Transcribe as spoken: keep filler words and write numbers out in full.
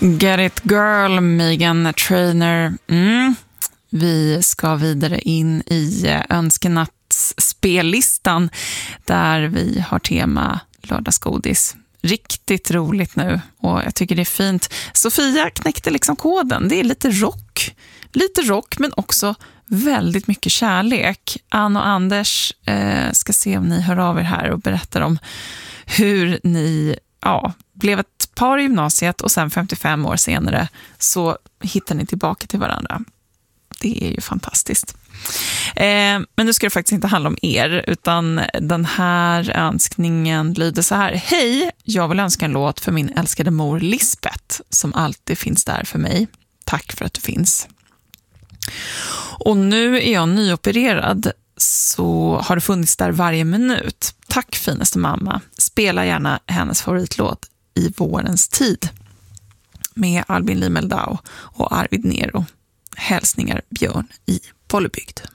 Get It Girl, Meghan Trainor. Mm. Vi ska vidare in i önskenattsspellistan där vi har tema lördagsgodis. Riktigt roligt nu och jag tycker det är fint. Sofia knäckte liksom koden. Det är lite rock. Lite rock men också väldigt mycket kärlek. Ann och Anders eh, ska se om ni hör av er här och berättar om hur ni ja, blev ett par i gymnasiet och sen femtiofem år senare så hittar ni tillbaka till varandra. Det är ju fantastiskt. Eh, men nu ska det faktiskt inte handla om er utan den här önskningen lyder så här. Hej, jag vill önska en låt för min älskade mor Lisbeth som alltid finns där för mig. Tack för att du finns. Och nu är jag nyopererad så har det funnits där varje minut. Tack finaste mamma. Spela gärna hennes favoritlåt I vårens tid med Albin Limeldau och Arvid Nero. Hälsningar Björn i Bollebygd.